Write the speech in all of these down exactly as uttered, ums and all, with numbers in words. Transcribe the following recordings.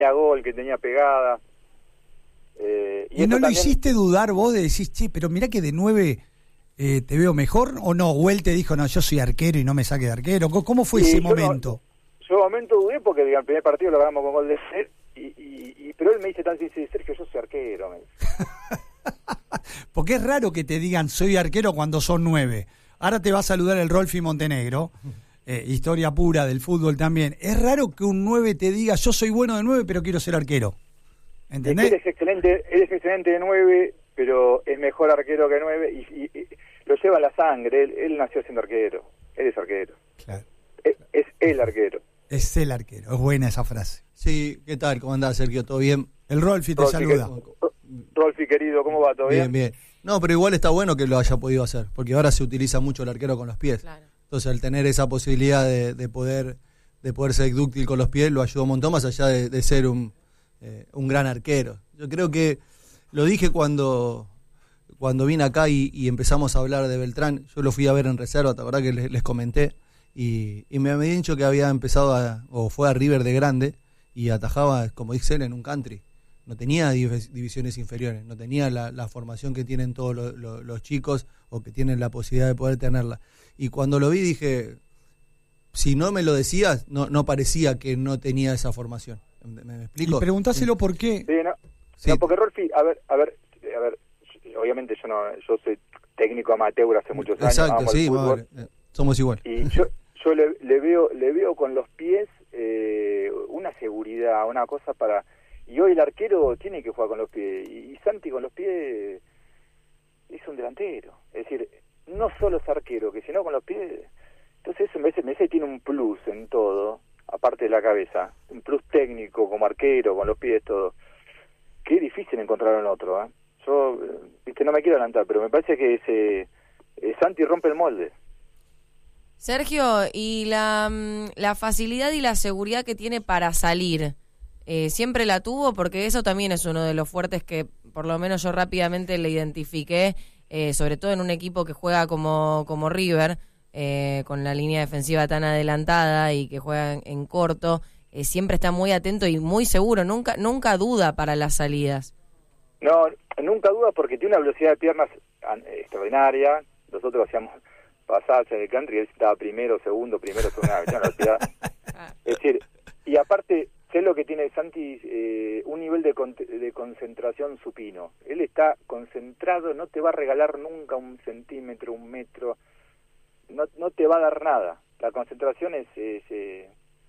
gol, que tenía pegada. Eh, ¿Y, ¿Y no lo también... hiciste dudar vos de decir, che, pero mirá que de nueve eh, te veo mejor, o no? O él te dijo, no, yo soy arquero y no me saque de arquero. ¿Cómo fue sí, ese yo momento? No, yo en momento dudé porque el primer partido lo ganamos con gol de él, y, y, y, pero él me dice tan sincero, Sergio, yo soy arquero. Me dice. Porque es raro que te digan, soy arquero cuando son nueve. Ahora te va a saludar el Rolfi Montenegro, eh, historia pura del fútbol también. Es raro que un nueve te diga, yo soy bueno de nueve, pero quiero ser arquero. ¿Entendés? Él es excelente, él es excelente de nueve, pero es mejor arquero que nueve, y, y, y lo lleva a la sangre. Él, él nació siendo arquero, él es arquero. Claro. Es, es el arquero. Es el arquero, es buena esa frase. Sí, ¿qué tal? ¿Cómo andás, Sergio? ¿Todo bien? El Rolfi te Rolfi, saluda. Que, Rolfi, querido, ¿cómo va? ¿Todo bien? Bien, bien. No, pero igual está bueno que lo haya podido hacer, porque ahora se utiliza mucho el arquero con los pies. Claro. Entonces, al tener esa posibilidad de, de poder de poder ser dúctil con los pies, lo ayuda un montón, más allá de, de ser un, eh, un gran arquero. Yo creo que lo dije cuando cuando vine acá y, y empezamos a hablar de Beltrán. Yo lo fui a ver en reserva, ¿te acordás que les, les comenté? Y, y me había dicho que había empezado a, o fue a River de grande y atajaba, como dice él, en un country. No tenía divisiones inferiores, no tenía la, la formación que tienen todos lo, lo, los chicos, o que tienen la posibilidad de poder tenerla. Y cuando lo vi dije, si no me lo decías, no, no parecía que no tenía esa formación. ¿Me, me explico? Y preguntáselo por qué. Sí, no, sí. no, porque Rolfi, a ver, a ver, a ver, obviamente yo no, yo soy técnico amateur hace muchos años. Exacto, sí, madre, eh, somos igual. Y yo, yo le, le veo, le veo con los pies eh, una seguridad, una cosa para. Y hoy el arquero tiene que jugar con los pies. Y, y Santi con los pies es un delantero. Es decir, no solo es arquero, que sino con los pies. Entonces eso me parece que tiene un plus en todo, aparte de la cabeza. Un plus técnico como arquero, con los pies, todo. Qué difícil encontrar en otro, ¿eh? Yo, viste, no me quiero adelantar, pero me parece que ese eh, Santi rompe el molde. Sergio, y la, la facilidad y la seguridad que tiene para salir, eh, ¿siempre la tuvo? Porque eso también es uno de los fuertes que por lo menos yo rápidamente le identifiqué, eh, sobre todo en un equipo que juega como, como River, eh, con la línea defensiva tan adelantada y que juega en, en corto, eh, siempre está muy atento y muy seguro, nunca nunca duda para las salidas. No, nunca duda porque tiene una velocidad de piernas extraordinaria. Nosotros hacíamos pasadas en el country y él estaba primero, segundo, primero, segunda velocidad. Es decir, y aparte, sé lo que tiene Santi, eh, un nivel de, con, de concentración supino. Él está concentrado, no te va a regalar nunca un centímetro, un metro, no, no te va a dar nada. La concentración es... es eh,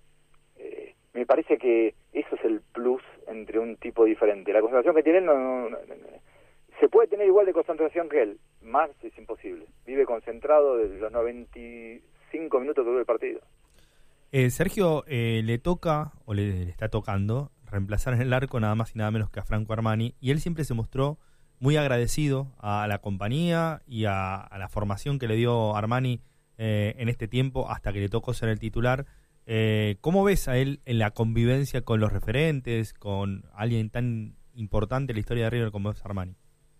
eh, me parece que eso es el plus entre un tipo diferente. La concentración que tiene él no, no, no, no, se puede tener igual de concentración que él, más es imposible. Vive concentrado desde los noventa y cinco minutos que dura el partido. Eh, Sergio, eh, le toca, o le, le está tocando, reemplazar en el arco nada más y nada menos que a Franco Armani, y él siempre se mostró muy agradecido a la compañía y a, a la formación que le dio Armani eh, en este tiempo hasta que le tocó ser el titular. Eh, ¿Cómo ves a él en la convivencia con los referentes, con alguien tan importante en la historia de River como es Armani?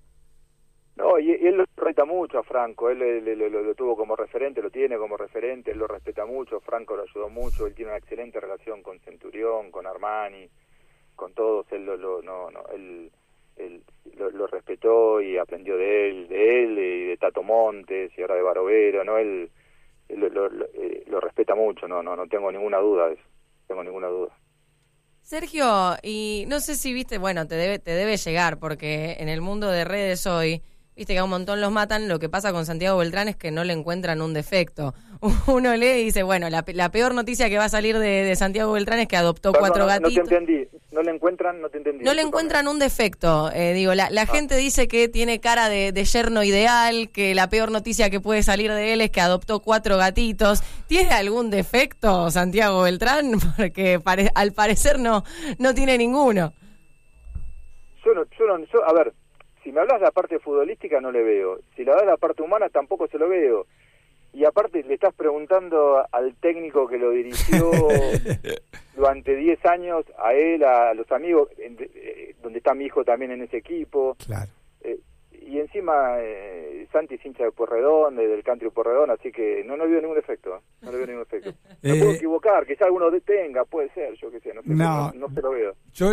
No, y, y él lo respeta mucho a Franco, él le, le, lo, lo tuvo como referente, lo tiene como referente, él lo respeta mucho, Franco lo ayudó mucho, él tiene una excelente relación con Centurión, con Armani, con todos, él lo, lo, no, no, él, él lo, lo respetó y aprendió de él, de él y de Tato Montes y ahora de Barovero, ¿no? Él... Lo, lo, lo, eh, lo respeta mucho, no no no tengo ninguna duda de eso, tengo ninguna duda. Sergio, y no sé si viste, bueno, te debe te debe llegar, porque en el mundo de redes hoy, viste que a un montón los matan, lo que pasa con Santiago Beltrán es que no le encuentran un defecto. Uno lee y dice, bueno, la, la peor noticia que va a salir de, de Santiago Beltrán es que adoptó Perdón, cuatro no, gatitos. No te entendí, no le encuentran, no te entendí. No le encuentran un defecto, eh, digo, la, la ah. gente dice que tiene cara de, de yerno ideal, que la peor noticia que puede salir de él es que adoptó cuatro gatitos. ¿Tiene algún defecto Santiago Beltrán? Porque pare, al parecer no no tiene ninguno. Yo no, yo no, yo, a ver, si me hablas de la parte futbolística no le veo, si le hablas de la parte humana tampoco se lo veo. Y aparte le estás preguntando al técnico que lo dirigió durante diez años, a él, a los amigos, en, eh, donde está mi hijo también en ese equipo. Claro. Eh, y y encima eh, Santi es hincha de Pueyrredón, de- del country Pueyrredón, así que no, no le veo ningún efecto. No le veo ningún efecto. Me Eh, puedo equivocar, quizá alguno tenga, puede ser, yo qué sé, no sé, no. no, no se lo veo. Yo